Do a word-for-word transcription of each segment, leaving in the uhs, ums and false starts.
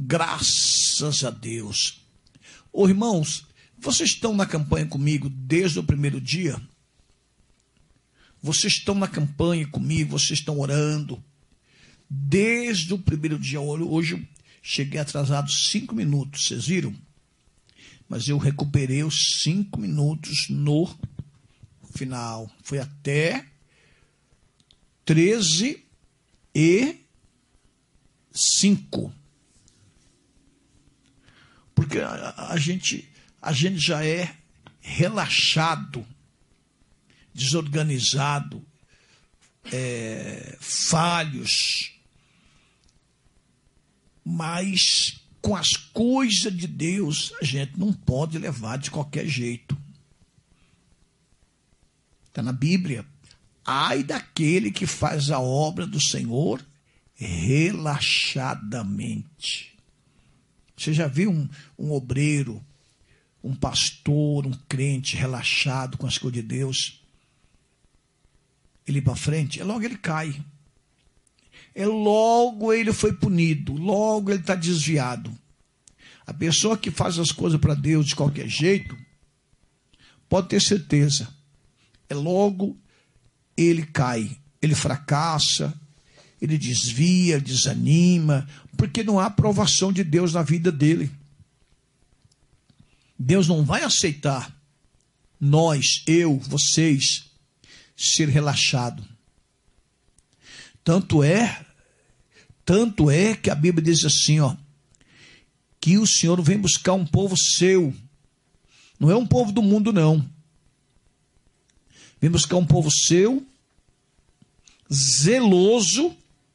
Graças a Deus. Ô irmãos, vocês estão na campanha comigo desde o primeiro dia? Vocês estão na campanha comigo, vocês estão orando desde o primeiro dia. Hoje eu cheguei atrasado cinco minutos, vocês viram? Mas eu recuperei os cinco minutos no final. Foi até treze e cinco. Porque a, a, gente, a gente já é relaxado, desorganizado, é, falhos, mas com as coisas de Deus a gente não pode levar de qualquer jeito. Está na Bíblia. Ai daquele que faz a obra do Senhor relaxadamente. Você já viu um, um obreiro, um pastor, um crente relaxado com as coisas de Deus? Ele ir para frente, é logo ele cai. É logo ele foi punido, logo ele está desviado. A pessoa que faz as coisas para Deus de qualquer jeito, pode ter certeza, é logo ele cai, ele fracassa, ele desvia, desanima, porque não há aprovação de Deus na vida dele. Deus não vai aceitar nós, eu, vocês, ser relaxado. Tanto é, tanto é que a Bíblia diz assim, ó, que o Senhor vem buscar um povo seu. Não é um povo do mundo, não. Vem buscar um povo seu, zeloso,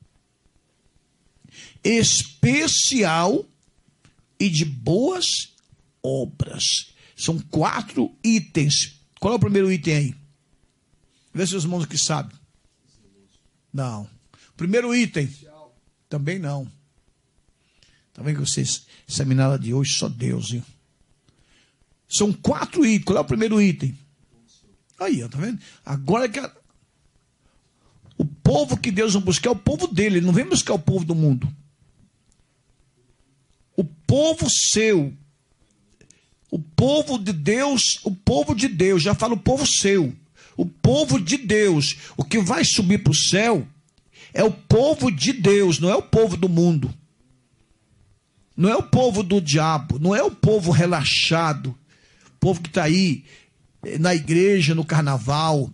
especial e de boas obras. São quatro itens. Qual é o primeiro item aí? Vê se os irmãos aqui sabem. Não. Primeiro item. Também não. Está vendo que vocês examinaram de hoje? Só Deus, hein? São quatro itens. Qual é o primeiro item? Aí, ó, tá vendo? Agora que a... o povo que Deus vai buscar é o povo dele. Ele não vem buscar o povo do mundo. O povo seu. O povo de Deus. O povo de Deus. Já fala o povo seu. O povo de Deus. O que vai subir para o céu é o povo de Deus. Não é o povo do mundo. Não é o povo do diabo. Não é o povo relaxado. O povo que está aí na igreja, no carnaval.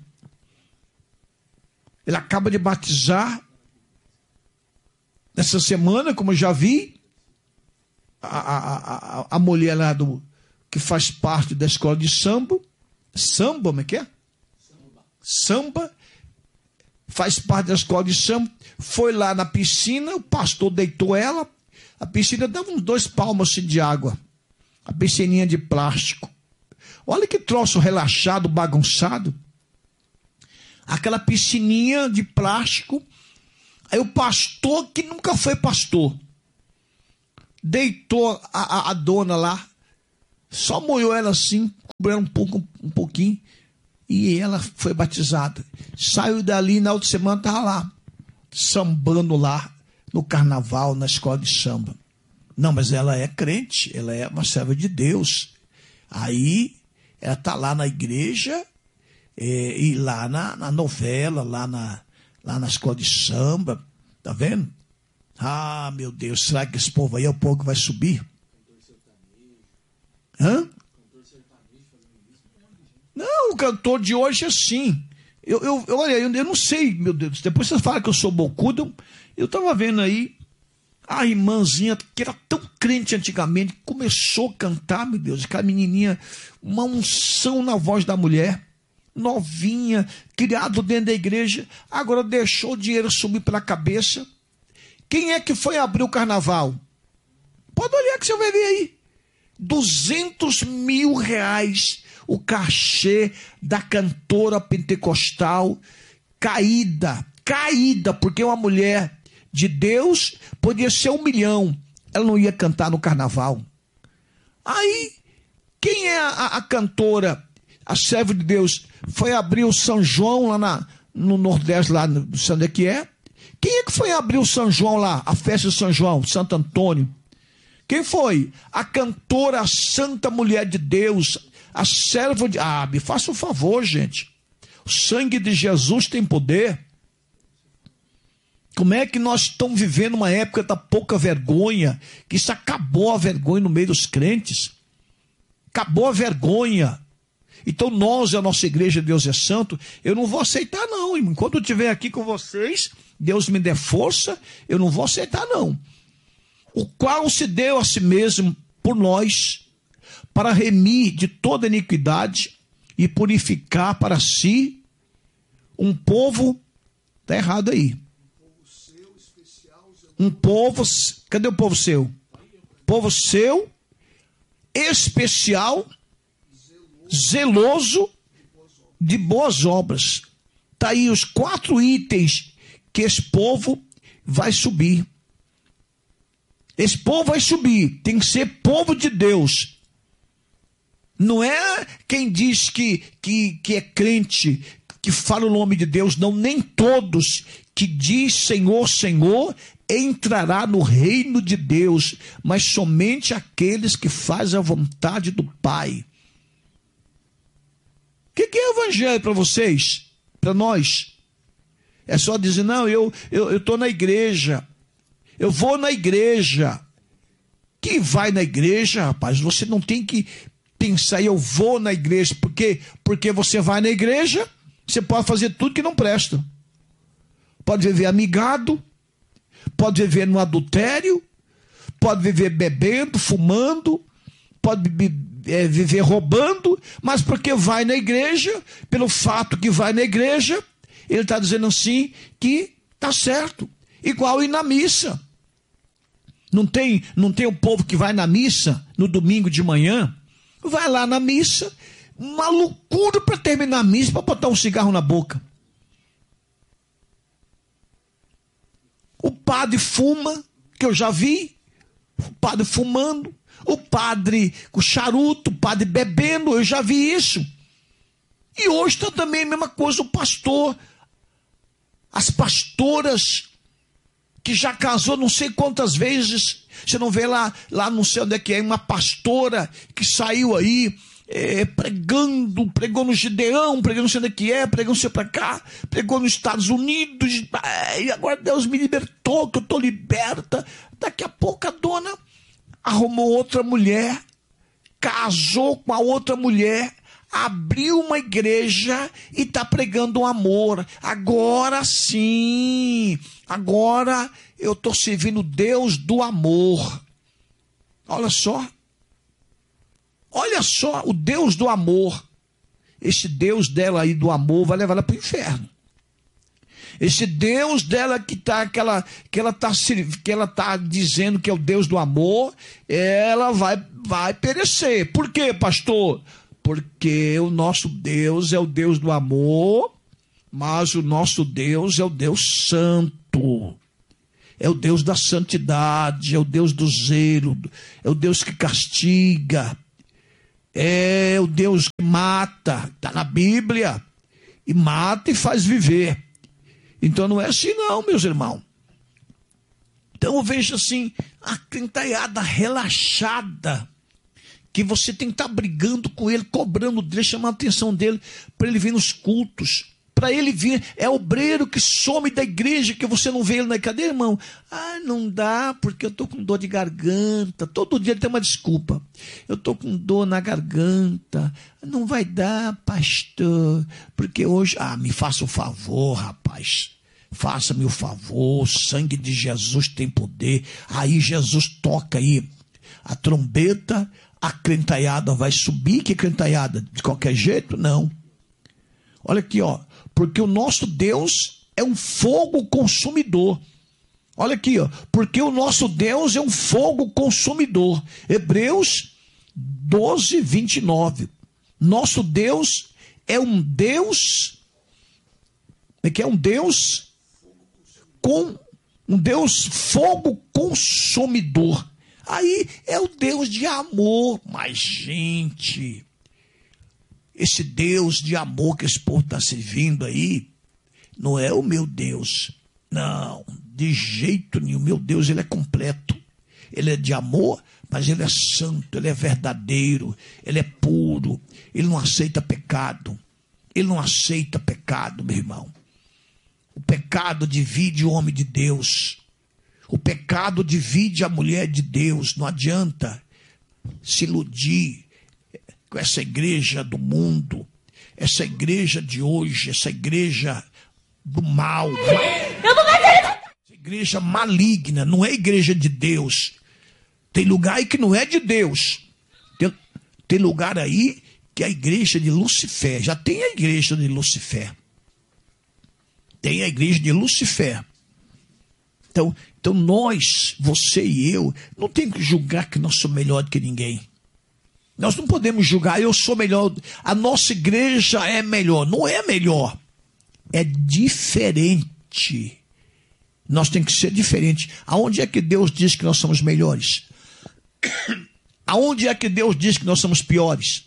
Ele acaba de batizar nessa semana, como eu já vi, a, a, a, a mulher lá do, que faz parte da escola de samba. Samba, como é que é? Samba. Samba. Faz parte da escola de samba. Foi lá na piscina, o pastor deitou ela. A piscina dava uns dois palmos assim de água. A piscininha de plástico. Olha que troço relaxado, bagunçado. Aquela piscininha de plástico. Aí o pastor, que nunca foi pastor, deitou a, a, a dona lá, só molhou ela assim, cobriu ela um, pouco, um pouquinho, e ela foi batizada. Saiu dali, na outra semana estava lá, sambando lá, no carnaval, na escola de samba. Não, mas ela é crente, ela é uma serva de Deus. Aí, ela está lá na igreja, é, e lá na, na novela, lá na, lá na escola de samba, tá vendo? Ah, meu Deus, será que esse povo aí é o povo que vai subir? Hã? Não, o cantor de hoje é assim. Eu, eu, eu, olha, eu, eu não sei, meu Deus, depois você fala que eu sou bocudo. Eu estava vendo aí a irmãzinha que era tão crente antigamente, começou a cantar, meu Deus, aquela menininha, uma unção na voz da mulher, novinha, criado dentro da igreja, agora deixou o dinheiro subir pela cabeça. Quem é que foi abrir o carnaval? Pode olhar que você vai ver aí. duzentos mil reais o cachê da cantora pentecostal, caída, caída, porque uma mulher de Deus podia ser um milhão, ela não ia cantar no carnaval. Aí, quem é a, a cantora, a serva de Deus, foi abrir o São João lá na, no Nordeste, lá no Santo que é? Quem é que foi abrir o São João lá, a festa de São João, Santo Antônio? Quem foi? A cantora, a santa mulher de Deus, a serva de... Ah, me faça um favor, gente. O sangue de Jesus tem poder. Como é que nós estamos vivendo uma época da pouca vergonha, que isso acabou a vergonha no meio dos crentes? Acabou a vergonha. Então nós, a nossa igreja, Deus é Santo, eu não vou aceitar não. Enquanto eu estiver aqui com vocês, Deus me dê força, eu não vou aceitar não. O qual se deu a si mesmo por nós, para remir de toda iniquidade e purificar para si um povo, está errado aí. Um povo, cadê o povo seu? Povo seu, especial, zeloso de boas obras. Está aí os quatro itens que esse povo vai subir. Esse povo vai subir, tem que ser povo de Deus. Não é quem diz que, que, que é crente, que fala o nome de Deus, não, nem todos que diz Senhor, Senhor, entrará no reino de Deus, mas somente aqueles que fazem a vontade do Pai. O que, que é evangelho para vocês? Para nós? É só dizer, não, eu eu estou na igreja, eu vou na igreja. Que vai na igreja, rapaz, você não tem que pensar, eu vou na igreja, porque, porque você vai na igreja, você pode fazer tudo que não presta. Pode viver amigado, pode viver no adultério, pode viver bebendo, fumando, pode é, viver roubando, mas porque vai na igreja, pelo fato que vai na igreja, ele está dizendo assim que está certo. Igual ir na missa. Não tem, não tem o povo que vai na missa no domingo de manhã, vai lá na missa, uma loucura para terminar a missa, para botar um cigarro na boca. O padre fuma, que eu já vi, o padre fumando, o padre com charuto, o padre bebendo, eu já vi isso. E hoje está também a mesma coisa, o pastor, as pastoras, que já casou não sei quantas vezes, você não vê lá, lá não sei onde é que é, uma pastora que saiu aí, É, pregando, pregou no Gideão, pregou não sei onde é que é, pregou não sei pra cá, pregou nos Estados Unidos, e agora Deus me libertou, que eu estou liberta. Daqui a pouco a dona arrumou outra mulher, casou com a outra mulher, abriu uma igreja e está pregando o amor. Agora sim, agora eu estou servindo Deus do amor. Olha só. Olha só, o Deus do amor. Esse Deus dela aí do amor vai levar ela para o inferno. Esse Deus dela que tá, que ela que ela tá que ela tá dizendo que é o Deus do amor, ela vai vai perecer. Por quê, pastor? Porque o nosso Deus é o Deus do amor, mas o nosso Deus é o Deus santo. É o Deus da santidade, é o Deus do zelo, é o Deus que castiga. É o Deus que mata, está na Bíblia, e mata e faz viver. Então não é assim não, meus irmãos. Então eu vejo assim, a crentaiada relaxada, que você tem que estar brigando com ele, cobrando dele, chamando a atenção dele, para ele vir nos cultos, para ele vir. É obreiro que some da igreja, que você não vê ele na cadeira, irmão. Ah, não dá, porque eu estou com dor de garganta. Todo dia ele tem uma desculpa. Eu estou com dor na garganta. Não vai dar, pastor, porque hoje... Ah, me faça um favor, rapaz. Faça-me o favor, o sangue de Jesus tem poder. Aí Jesus toca aí a trombeta, a crentaiada vai subir. Que crentaiada? De qualquer jeito? Não. Olha aqui, ó. Porque o nosso Deus é um fogo consumidor. Olha aqui, ó. Porque o nosso Deus é um fogo consumidor. Hebreus doze, vinte e nove. Nosso Deus é um Deus... É que é um Deus com... Um Deus fogo consumidor. Aí é o Deus de amor. Mas, gente... Esse Deus de amor que esse povo está servindo aí, não é o meu Deus. Não, de jeito nenhum. Meu Deus, ele é completo. Ele é de amor, mas ele é santo, ele é verdadeiro, ele é puro, ele não aceita pecado. Ele não aceita pecado, meu irmão. O pecado divide o homem de Deus. O pecado divide a mulher de Deus. Não adianta se iludir com essa igreja do mundo, essa igreja de hoje, essa igreja do mal. Eu não essa igreja maligna, não é igreja de Deus. Tem lugar aí que não é de Deus. Tem, tem lugar aí que é a igreja de Lucifer. Já tem a igreja de Lucifer. Tem a igreja de Lucifer. Então, então nós, você e eu, não tem que julgar que nós somos melhor do que ninguém. Nós não podemos julgar, eu sou melhor, a nossa igreja é melhor. Não é melhor, é diferente. Nós temos que ser diferentes. Aonde é que Deus diz que nós somos melhores? Aonde é que Deus diz que nós somos piores?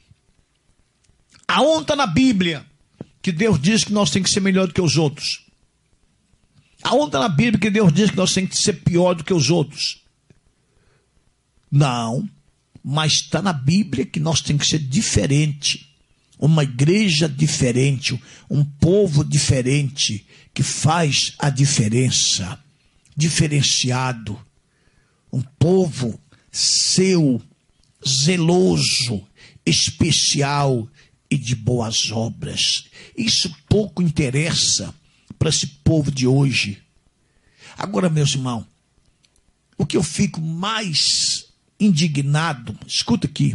Aonde está na Bíblia que Deus diz que nós temos que ser melhor do que os outros? Aonde está na Bíblia que Deus diz que nós temos que ser pior do que os outros? Não. Mas está na Bíblia que nós temos que ser diferente, uma igreja diferente, um povo diferente, que faz a diferença, diferenciado, um povo seu, zeloso, especial e de boas obras. Isso pouco interessa para esse povo de hoje. Agora, meus irmãos, o que eu fico mais indignado, escuta aqui,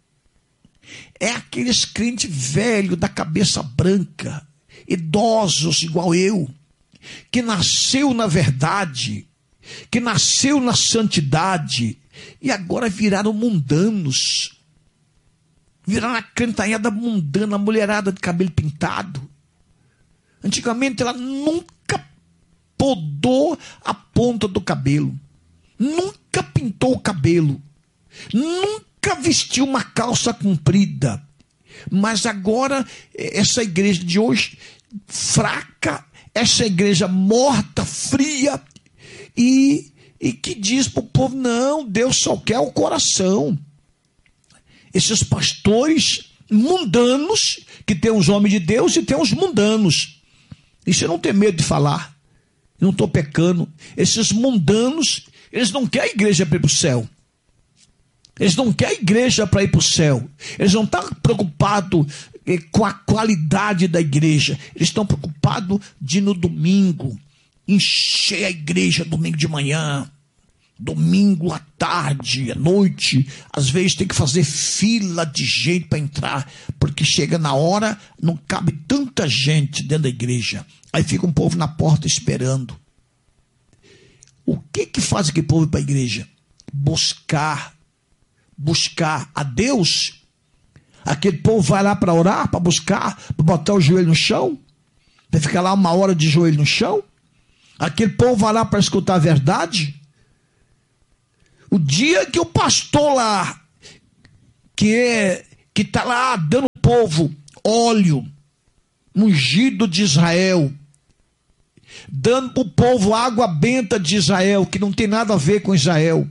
é aqueles crentes velhos da cabeça branca, idosos igual eu, que nasceu na verdade, que nasceu na santidade e agora viraram mundanos, viraram a cantanhada mundana, a mulherada de cabelo pintado. Antigamente ela nunca podou a ponta do cabelo, nunca pintou o cabelo, nunca vestiu uma calça comprida. Mas agora, essa igreja de hoje, fraca, essa igreja morta, fria, e, e que diz para o povo, não, Deus só quer o coração. Esses pastores mundanos, que tem os homens de Deus e tem os mundanos. Isso eu não tenho medo de falar, não estou pecando. Esses mundanos, eles não querem a igreja para ir para o céu. Eles não querem a igreja para ir para o céu. Eles não estão preocupados eh, com a qualidade da igreja. Eles estão preocupados de no domingo encher a igreja domingo de manhã, domingo à tarde, à noite. Às vezes tem que fazer fila de gente para entrar, porque chega na hora, não cabe tanta gente dentro da igreja. Aí fica um povo na porta esperando. O que que faz aquele povo ir para a igreja? Buscar buscar a Deus. Aquele povo vai lá para orar, para buscar, para botar o joelho no chão, para ficar lá uma hora de joelho no chão. Aquele povo vai lá para escutar a verdade. O dia que o pastor lá, que é, que está lá dando ao povo óleo, ungido de Israel, dando para o povo água benta de Israel, que não tem nada a ver com Israel.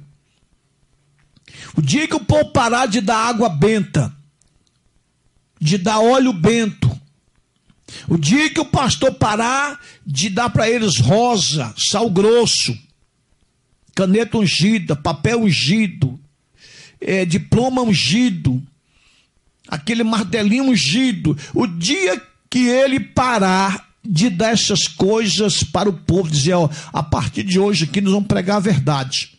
O dia que o povo parar de dar água benta, de dar óleo bento, o dia que o pastor parar de dar para eles rosa, sal grosso, caneta ungida, papel ungido, é, diploma ungido, aquele martelinho ungido, o dia que ele parar de dar essas coisas para o povo, dizer, ó, a partir de hoje aqui nós vamos pregar a verdade.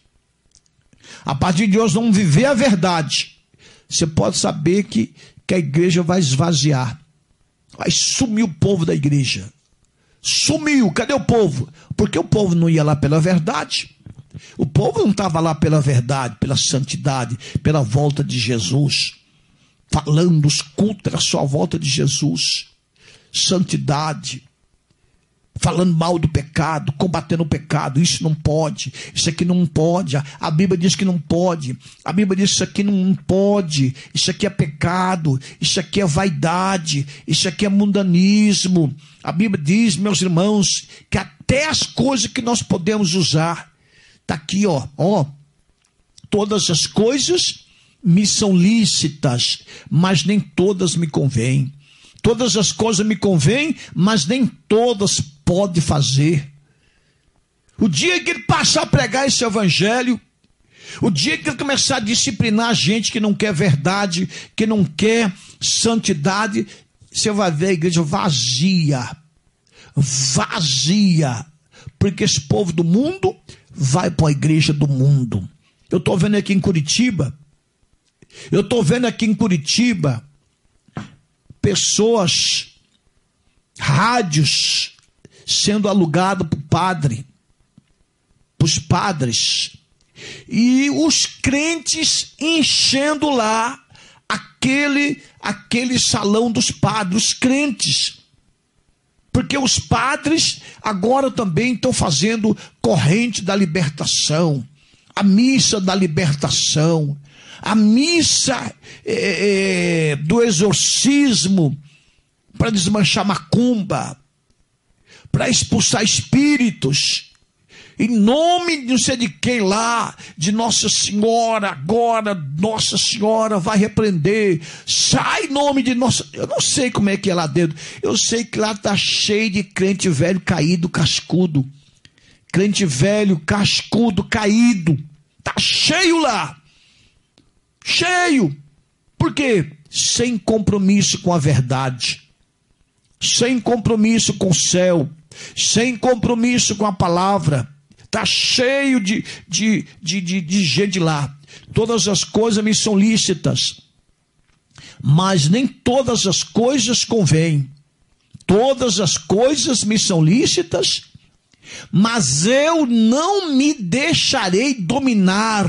A partir de hoje vamos viver a verdade. Você pode saber que, que a igreja vai esvaziar. Vai sumir o povo da igreja. Sumiu. Cadê o povo? Porque o povo não ia lá pela verdade. O povo não estava lá pela verdade, pela santidade, pela volta de Jesus. Falando os cultos, era só a volta de Jesus. Santidade. Falando mal do pecado, combatendo o pecado. Isso não pode, isso aqui não pode. A Bíblia diz que não pode. A Bíblia diz que isso aqui não pode. Isso aqui é pecado, isso aqui é vaidade, isso aqui é mundanismo. A Bíblia diz, meus irmãos, que até as coisas que nós podemos usar, está aqui, ó, ó, todas as coisas me são lícitas, mas nem todas me convêm. Todas as coisas me convêm, mas nem todas pode fazer. O dia que ele passar a pregar esse evangelho, o dia que ele começar a disciplinar a gente que não quer verdade, que não quer santidade, você vai ver a igreja vazia, vazia, porque esse povo do mundo vai para a igreja do mundo. Eu estou vendo aqui em Curitiba, eu estou vendo aqui em Curitiba, pessoas, rádios sendo alugado para o padre, para os padres, e os crentes enchendo lá aquele, aquele salão dos padres, os crentes, porque os padres agora também estão fazendo corrente da libertação, a missa da libertação, a missa é, é, do exorcismo, para desmanchar macumba, para expulsar espíritos, em nome de não sei de quem lá, de Nossa Senhora, agora Nossa Senhora vai repreender, sai em nome de Nossa, eu não sei como é que é lá dentro, eu sei que lá está cheio de crente velho caído, cascudo, crente velho, cascudo, caído, está cheio lá, cheio, por quê? Sem compromisso com a verdade, sem compromisso com o céu, sem compromisso com a palavra. Está cheio de, de, de, de, de gente lá. Todas as coisas me são lícitas, mas nem todas as coisas convêm. Todas as coisas me são lícitas, mas eu não me deixarei dominar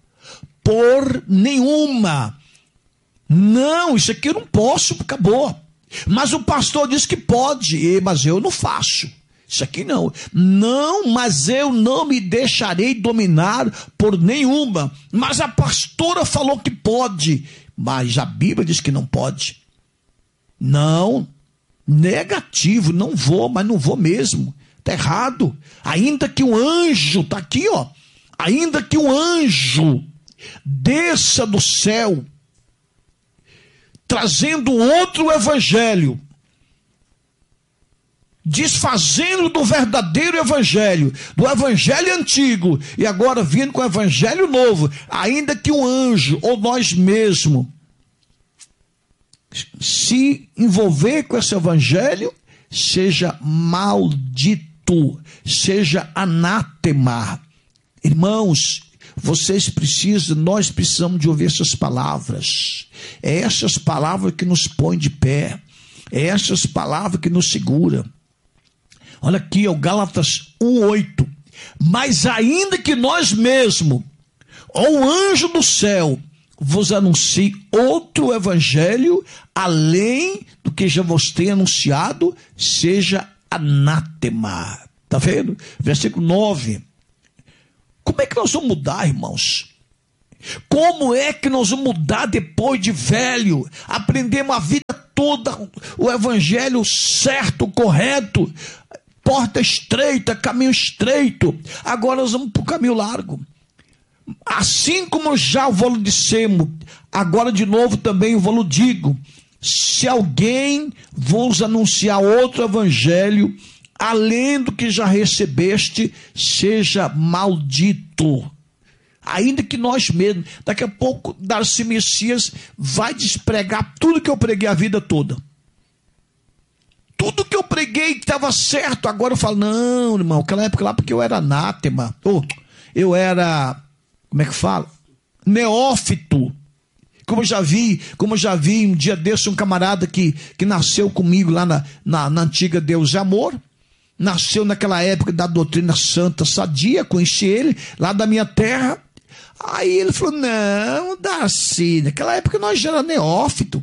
por nenhuma. Não, isso aqui eu não posso, acabou. Mas o pastor diz que pode, mas eu não faço. Isso aqui não. Não, mas eu não me deixarei dominar por nenhuma. Mas a pastora falou que pode, mas a Bíblia diz que não pode. Não, negativo, não vou, mas não vou mesmo. Está errado. Ainda que um anjo, está aqui, ó. Ainda que um anjo desça do céu, trazendo outro evangelho, desfazendo do verdadeiro evangelho, do evangelho antigo, e agora vindo com o evangelho novo, ainda que um anjo, ou nós mesmos, se envolver com esse evangelho, seja maldito, seja anátema. Irmãos, vocês precisam, nós precisamos de ouvir essas palavras. É essas palavras que nos põem de pé. É essas palavras que nos seguram. Olha aqui, é o Gálatas um, oito. Mas ainda que nós mesmos, ou o anjo do céu, vos anuncie outro evangelho, além do que já vos tem anunciado, seja anátema. Está vendo? Versículo nove. Como é que nós vamos mudar, irmãos? Como é que nós vamos mudar depois de velho? Aprendemos a vida toda o evangelho certo, correto, porta estreita, caminho estreito. Agora nós vamos para o caminho largo. Assim como já vos dissemos, agora de novo também vos digo: se alguém vos anunciar outro evangelho, além do que já recebeste, seja maldito. Ainda que nós mesmos, daqui a pouco Darcy Messias vai despregar tudo que eu preguei a vida toda. Tudo que eu preguei que estava certo, agora eu falo, não, irmão, aquela época lá, porque eu era anátema, ou eu era, como é que fala? Neófito. Como eu já vi, como eu já vi um dia desse um camarada que, que nasceu comigo lá na, na, na antiga Deus e Amor, nasceu naquela época da doutrina santa sadia, conheci ele lá da minha terra. Aí ele falou, não, Darcy, naquela época nós já era neófito.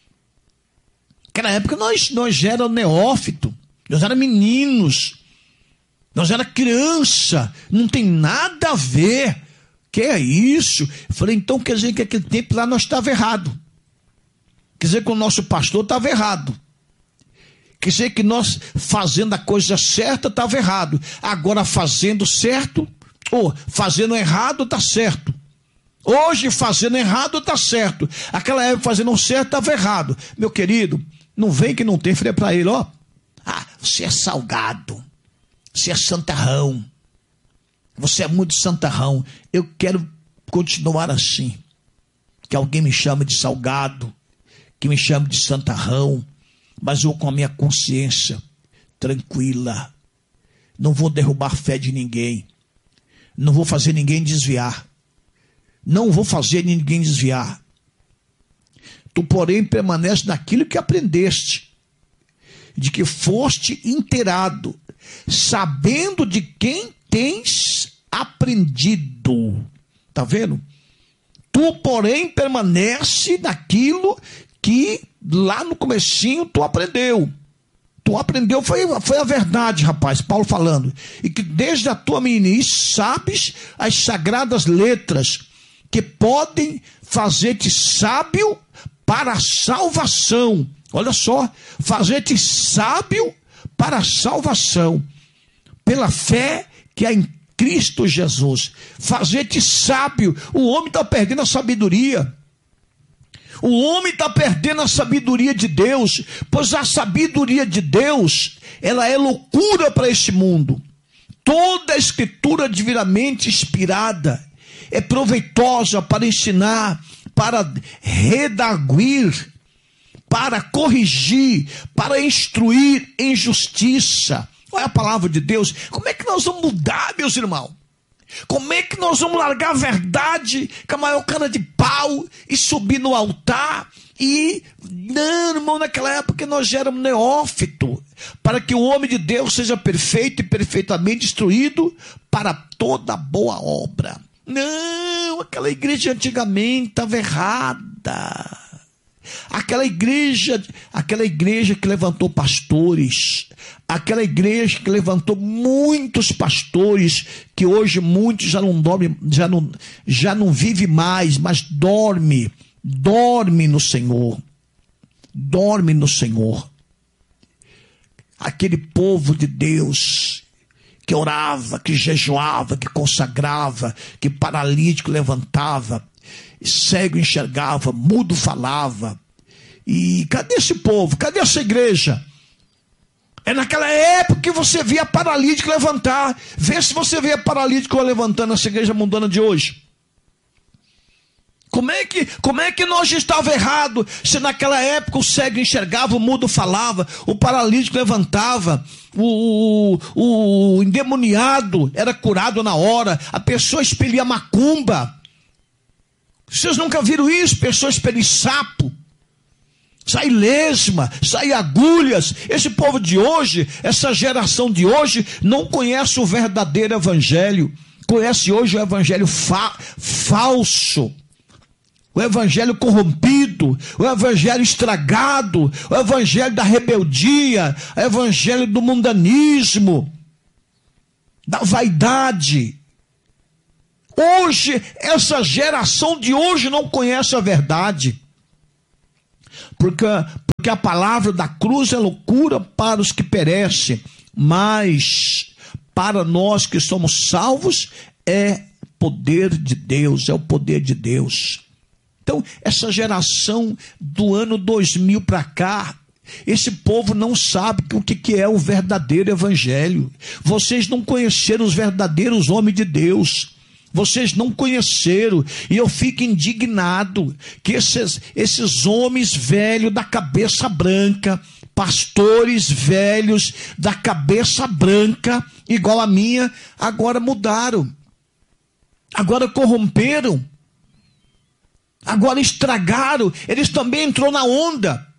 Naquela época nós, nós já era neófito, nós era meninos, nós era criança, não tem nada a ver. Que é isso? Eu falei, então quer dizer que aquele tempo lá nós estava errado. Quer dizer que o nosso pastor estava errado. Quer dizer que nós fazendo a coisa certa estava errado. Agora fazendo certo, ou fazendo errado está certo. Hoje fazendo errado está certo. Aquela época fazendo certo estava errado. Meu querido, não vem que não tem, falei para ele, ó. Ah, você é salgado. Você é santarrão. Você é muito santarrão. Eu quero continuar assim. Que alguém me chame de salgado, que me chame de santarrão, mas eu com a minha consciência tranquila. Não vou derrubar a fé de ninguém. Não vou fazer ninguém desviar. Não vou fazer ninguém desviar. Tu, porém, permanece naquilo que aprendeste, de que foste inteirado, sabendo de quem tens aprendido. Tá vendo? Tu, porém, permanece naquilo que lá no comecinho tu aprendeu. Tu aprendeu, foi, foi a verdade, rapaz, Paulo falando. E que desde a tua meninice sabes as sagradas letras que podem fazer-te sábio para a salvação. Olha só, fazer-te sábio para a salvação, pela fé que há em Cristo Jesus. Fazer-te sábio. O homem está perdendo a sabedoria. O homem está perdendo a sabedoria de Deus, pois a sabedoria de Deus, ela é loucura para este mundo. Toda a escritura divinamente inspirada é proveitosa para ensinar, para redarguir, para corrigir, para instruir em justiça. Olha a palavra de Deus. Como é que nós vamos mudar, meus irmãos? Como é que nós vamos largar a verdade com a maior cana de pau e subir no altar? E, não, irmão, naquela época nós já éramos neófito, para que o homem de Deus seja perfeito e perfeitamente instruído para toda boa obra. Não, aquela igreja antigamente estava errada. Aquela igreja, aquela igreja que levantou pastores, aquela igreja que levantou muitos pastores, que hoje muitos já não dormem, já não, já não vive mais, mas dorme, dorme no Senhor, dorme no Senhor. Aquele povo de Deus que orava, que jejuava, que consagrava, que paralítico levantava, cego enxergava, mudo falava. E cadê esse povo? Cadê essa igreja? É naquela época que você via paralítico levantar. Vê se você vê paralítico levantando essa igreja mundana de hoje. Como é que, como é que nós estava errado? Se naquela época o cego enxergava, o mudo falava, o paralítico levantava, o, o, o endemoniado era curado na hora, a pessoa expelia macumba. Vocês nunca viram isso? Pessoas expelir sapo, sai lesma, sai agulhas. Esse povo de hoje, essa geração de hoje, não conhece o verdadeiro evangelho. Conhece hoje o evangelho fa- falso. O evangelho corrompido, o evangelho estragado, o evangelho da rebeldia, o evangelho do mundanismo, da vaidade. Hoje, essa geração de hoje não conhece a verdade. Porque, porque a palavra da cruz é loucura para os que perecem, mas para nós que somos salvos é poder de Deus, é o poder de Deus. Então, essa geração do ano dois mil para cá, esse povo não sabe o que é o verdadeiro evangelho. Vocês não conheceram os verdadeiros homens de Deus. Vocês não conheceram, e eu fico indignado que esses, esses homens velhos da cabeça branca, pastores velhos da cabeça branca, igual a minha, agora mudaram, agora corromperam, agora estragaram. Eles também entrou na onda,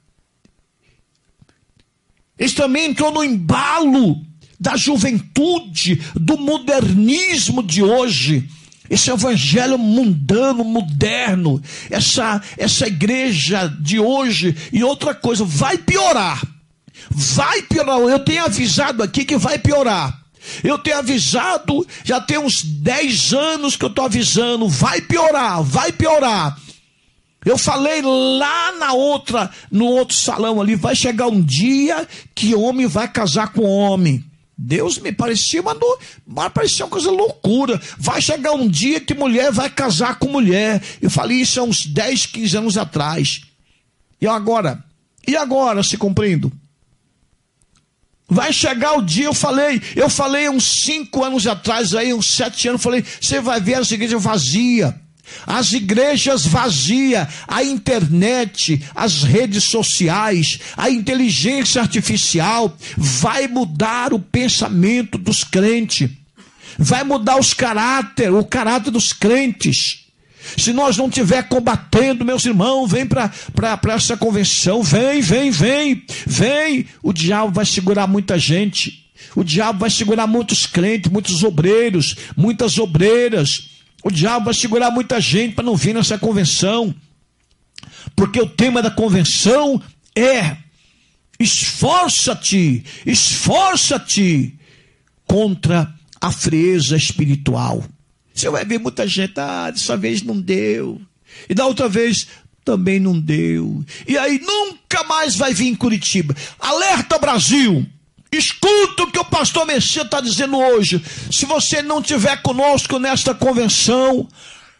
eles também entrou no embalo da juventude, do modernismo de hoje. Esse evangelho mundano, moderno, essa, essa igreja de hoje. E outra coisa, vai piorar, vai piorar. Eu tenho avisado aqui que vai piorar. Eu tenho avisado, já tem uns dez anos que eu estou avisando, vai piorar, vai piorar. Eu falei lá na outra, no outro salão ali, vai chegar um dia que homem vai casar com homem. Deus me parecia, mas, não, mas parecia uma coisa loucura. Vai chegar um dia que mulher vai casar com mulher. Eu falei isso há uns dez, quinze anos atrás. E agora? E agora, se cumprindo? Vai chegar o dia, eu falei, eu falei uns cinco anos atrás, aí, uns sete anos, falei, você vai ver as igrejas vazias. As igrejas vazias, a internet, as redes sociais, a inteligência artificial vai mudar o pensamento dos crentes, vai mudar os caráter, o caráter dos crentes. Se nós não estiver combatendo, meus irmãos, vem para essa convenção, vem, vem, vem, vem. O diabo vai segurar muita gente, o diabo vai segurar muitos crentes, muitos obreiros, muitas obreiras. O diabo vai segurar muita gente para não vir nessa convenção, porque o tema da convenção é: esforça-te, esforça-te contra a frieza espiritual. Você vai ver muita gente, ah, dessa vez não deu, e da outra vez também não deu, e aí nunca mais vai vir em Curitiba. Alerta, Brasil! Escuta o que o pastor Messias está dizendo hoje. Se você não estiver conosco nesta convenção,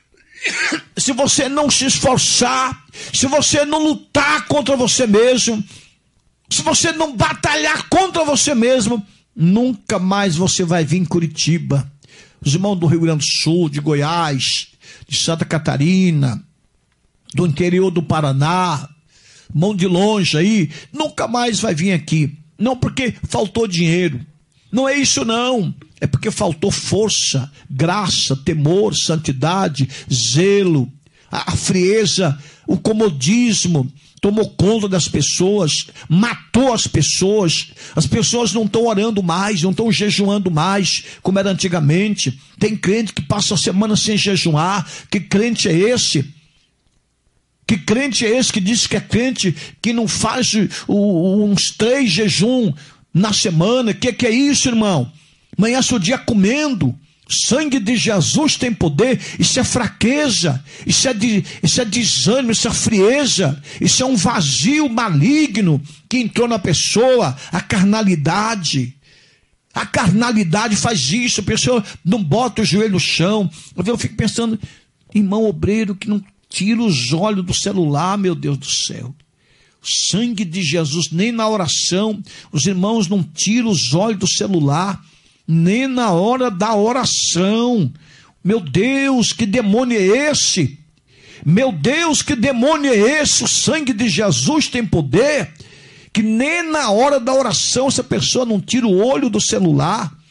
se você não se esforçar, se você não lutar contra você mesmo, se você não batalhar contra você mesmo, nunca mais você vai vir em Curitiba. Os irmãos do Rio Grande do Sul, de Goiás, de Santa Catarina, do interior do Paraná, mão de longe aí, nunca mais vai vir aqui. Não porque faltou dinheiro, não é isso não, é porque faltou força, graça, temor, santidade, zelo, a, a frieza, o comodismo tomou conta das pessoas, matou as pessoas. As pessoas não estão orando mais, não estão jejuando mais, como era antigamente. Tem crente que passa a semana sem jejuar. Que crente é esse? Que crente é esse que diz que é crente, que não faz o, uns três jejum na semana? Que que é isso, irmão? Amanhece o dia comendo. Sangue de Jesus tem poder. Isso é fraqueza, isso é, de, isso é desânimo, isso é frieza, isso é um vazio maligno que entrou na pessoa. A carnalidade. A carnalidade faz isso. A pessoa não bota o joelho no chão. Eu fico pensando, irmão obreiro que não tira os olhos do celular, meu Deus do céu. O sangue de Jesus, nem na oração, os irmãos não tiram os olhos do celular, nem na hora da oração. Meu Deus, que demônio é esse? Meu Deus, que demônio é esse? O sangue de Jesus tem poder, que nem na hora da oração essa pessoa não tira o olho do celular. O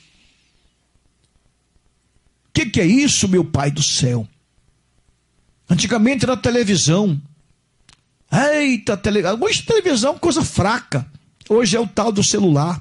que, que é isso, meu Pai do céu? Antigamente era televisão. Eita, tele... hoje televisão coisa fraca. Hoje é o tal do celular.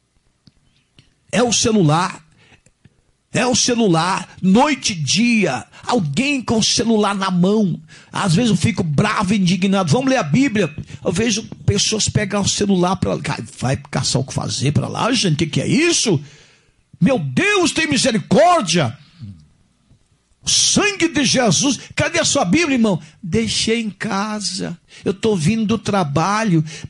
É o celular. É o celular. Noite e dia. Alguém com o celular na mão. Às vezes eu fico bravo e indignado. Vamos ler a Bíblia. Eu vejo pessoas pegar o celular para vai caçar o que fazer para lá, gente. O que, que é isso? Meu Deus, tem misericórdia. Sangue de Jesus. Cadê a sua Bíblia, irmão? Deixei em casa. Eu estou vindo do trabalho.